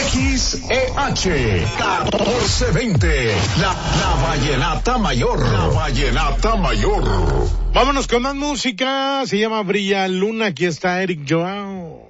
XEH 1420, la vallenata mayor. La vallenata mayor. Vámonos con más música. Se llama Brilla Luna. Aquí está Eric Joao.